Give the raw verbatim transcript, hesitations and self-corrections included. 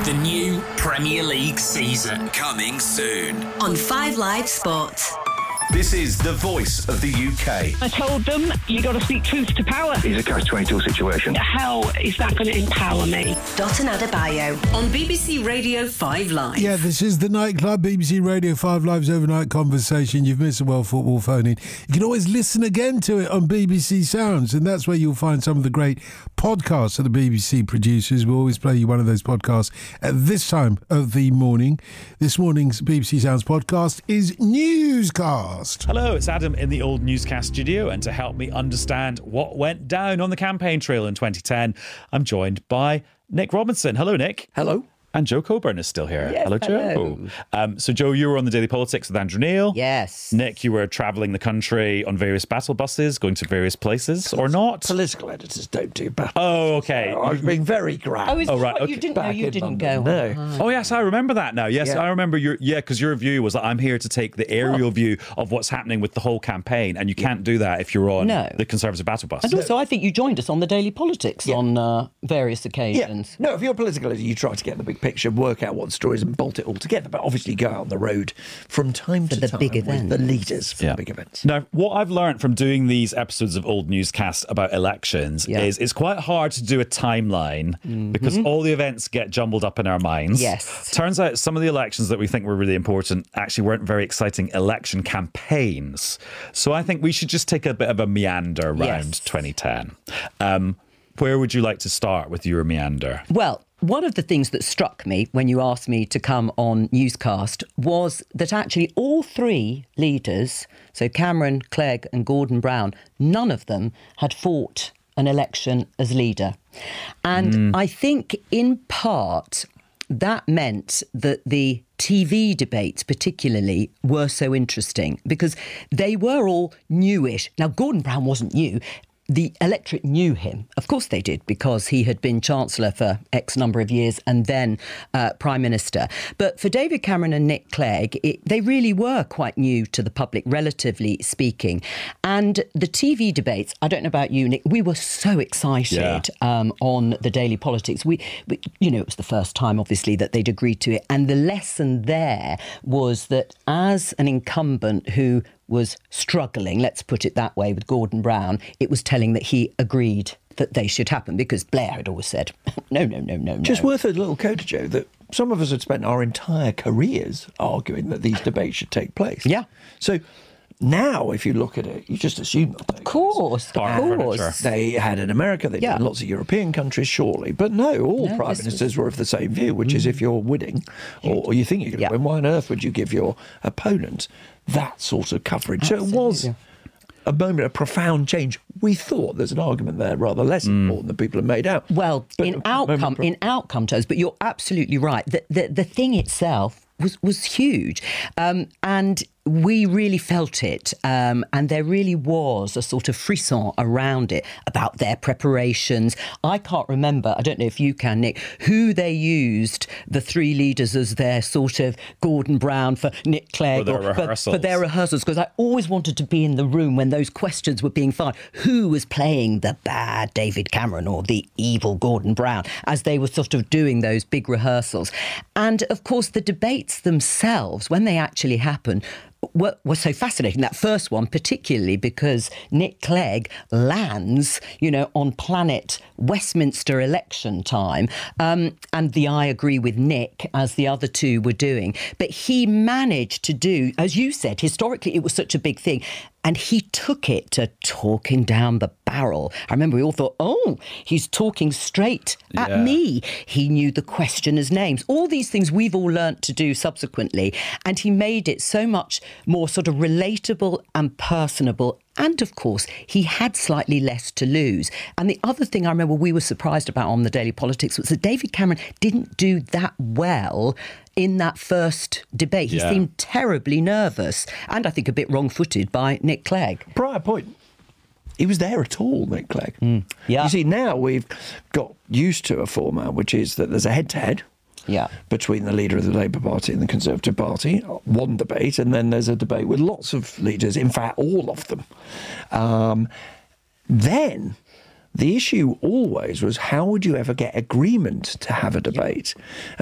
The new Premier League season coming soon on Five Live Sport. This is the voice of the U K. I told them, you got to speak truth to power. It's a catch twenty-two situation. How is that going to empower me? Dotun Adebayo on B B C Radio five Live. Yeah, this is the Nightclub, B B C Radio five Live's overnight conversation. You've missed a World Football phone-in. You can always listen again to it on B B C Sounds, and that's where you'll find some of the great podcasts that the B B C produces. We'll always play you one of those podcasts at this time of the morning. This morning's B B C Sounds podcast is Newscast. Hello, it's Adam in the old Newscast studio, and to help me understand what went down on the campaign trail in twenty ten, I'm joined by Nick Robinson. Hello, Nick. Hello. And Joe Coburn is still here. Yes, hello, Joe. hello. Um, so, Joe, you were on the Daily Politics with Andrew Neil. Yes. Nick, you were travelling the country on various battle buses, going to various places, or not? Political editors don't do battle. Oh, okay. I was being very grand. Oh, is Oh, this right, what okay. you didn't know? Back You in didn't London, go. no. Oh, yes, I remember that now. Yes, Yeah. I remember your, yeah, because your view was that I'm here to take the aerial view of what's happening with the whole campaign, and you can't do that if you're on No. the Conservative battle bus. And also, I think you joined us on the Daily Politics Yeah. on uh, various Yeah. occasions. No, if you're a political editor, you try to get the big picture, work out what the stories and bolt it all together. But obviously, go out on the road from time For to the time big with events. the leaders for Yeah. the big events. Now, what I've learned from doing these episodes of Old Newscast about elections Yeah. is it's quite hard to do a timeline because all the events get jumbled up in our minds. Yes. Turns out some of the elections that we think were really important actually weren't very exciting election campaigns. So I think we should just take a bit of a meander around Yes. twenty ten. Um, where would you like to start with your meander? Well, one of the things that struck me when you asked me to come on Newscast was that actually all three leaders, so Cameron, Clegg and Gordon Brown, none of them had fought an election as leader. And Mm. I think in part that meant that the T V debates particularly were so interesting because they were all newish. Now, Gordon Brown wasn't new. The electorate knew him. Of course they did, because he had been Chancellor for X number of years and then uh, Prime Minister. But for David Cameron and Nick Clegg, it, they really were quite new to the public, relatively speaking. And the T V debates, I don't know about you, Nick, we were so excited Yeah. um, on the Daily Politics. We, we, you know, it was the first time, obviously, that they'd agreed to it. And the lesson there was that as an incumbent who was struggling, let's put it that way, with Gordon Brown, it was telling that he agreed that they should happen, because Blair had always said, no, no, no, no, no. Just worth a little coda, Joe, that some of us had spent our entire careers arguing that these debates should take place. Yeah. So now, if you look at it, you just assume they'll take Of course, of Bar course. furniture. They had in America, they Yeah. did in lots of European countries, surely. But no, all No, prime this ministers was- were of the same view, which is if you're winning, or, or you think you're going to Yeah. win, why on earth would you give your opponent that sort of coverage? So it was Absolutely. a moment of profound change. We thought there's an argument there rather less important than people have made out. Well, But in a moment outcome, pro- in outcome terms, but you're absolutely right. The the, the thing itself was was huge, um, and we really felt it. Um, and there really was a sort of frisson around it about their preparations. I can't remember, I don't know if you can, Nick, who they used, the three leaders, as their sort of Gordon Brown for Nick Clegg, For their or for, rehearsals. for their rehearsals, because I always wanted to be in the room when those questions were being fired. Who was playing the bad David Cameron or the evil Gordon Brown as they were sort of doing those big rehearsals? And of course, the debates themselves, when they actually happened, were, were so fascinating. That first one, particularly because Nick Clegg lands, you know, on planet Westminster election time. Um, and the I agree with Nick, as the other two were doing. But he managed to do, as you said, historically, it was such a big thing. And he took it to talking down the barrel. I remember we all thought, oh, he's talking straight at Yeah. me. He knew the questioners' names. All these things we've all learnt to do subsequently. And he made it so much more sort of relatable and personable. And of course, he had slightly less to lose. And the other thing I remember we were surprised about on the Daily Politics was that David Cameron didn't do that well in that first debate. He Yeah. seemed terribly nervous and I think a bit wrong-footed by Nick Clegg. Prior point, he was there at all, Nick Clegg. Yeah. You see, now we've got used to a format which is that there's a head-to-head Yeah. between the leader of the Labour Party and the Conservative Party, one debate, and then there's a debate with lots of leaders, in fact, all of them. Um, then the issue always was, how would you ever get agreement to have a debate?